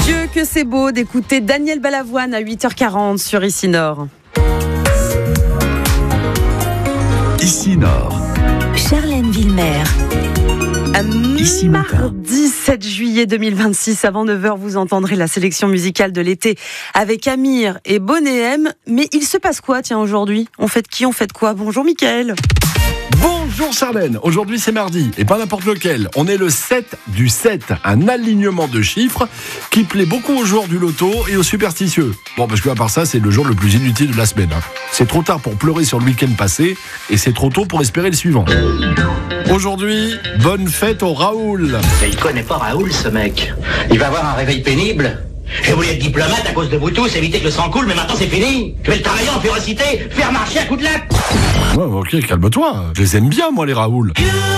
Dieu que c'est beau d'écouter Daniel Balavoine à 8h40 sur Ici Nord. Ici Nord. Charlène Villemer. Ici Matin. Mardi 7 juillet 2026, avant 9h, vous entendrez la sélection musicale de l'été avec Amir et Bonnet M. Mais il se passe quoi, tiens, aujourd'hui ? On fête qui ? On fête quoi ? Bonjour Mickaël. Bonjour Charlène, aujourd'hui c'est mardi, et pas n'importe lequel. On est le 7 du 7, un alignement de chiffres qui plaît beaucoup aux joueurs du loto et aux superstitieux. Bon, parce que à part ça, c'est le jour le plus inutile de la semaine. C'est trop tard pour pleurer sur le week-end passé, et c'est trop tôt pour espérer le suivant. Aujourd'hui, bonne fête au Raoul. Mais il connaît pas Raoul, ce mec. Il va avoir un réveil pénible. J'ai voulu être diplomate à cause de vous tous, éviter que le sang coule, mais maintenant c'est fini. Je vais le travailler en férocité, faire marcher à coups de latte. Ouais, ok, calme-toi. Je les aime bien, moi, les Raoul.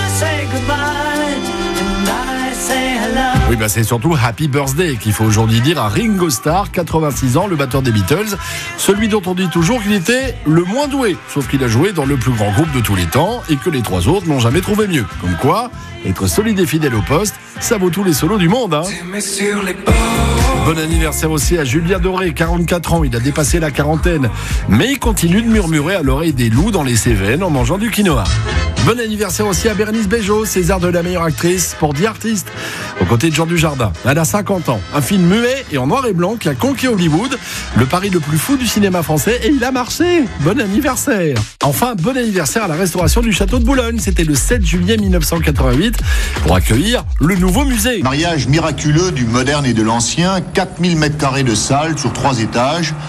Oui, bah c'est surtout Happy Birthday qu'il faut aujourd'hui dire à Ringo Starr, 86 ans, le batteur des Beatles, celui dont on dit toujours qu'il était le moins doué, sauf qu'il a joué dans le plus grand groupe de tous les temps et que les trois autres n'ont jamais trouvé mieux. Comme quoi, être solide et fidèle au poste, ça vaut tous les solos du monde, hein. Bon anniversaire aussi à Julien Doré, 44 ans, il a dépassé la quarantaine, mais il continue de murmurer à l'oreille des loups dans les Cévennes en mangeant du quinoa. Bon anniversaire aussi à Bérénice Bejo, César de la meilleure actrice pour The Artist, aux côtés de Jean Dujardin. Elle a 50 ans, un film muet et en noir et blanc qui a conquis Hollywood, le pari le plus fou du cinéma français, et il a marché. Bon anniversaire. Enfin, bon anniversaire à la restauration du château de Boulogne, c'était le 7 juillet 1988, pour accueillir le nouveau musée. Mariage miraculeux du moderne et de l'ancien, 4000 m² de salle sur 3 étages.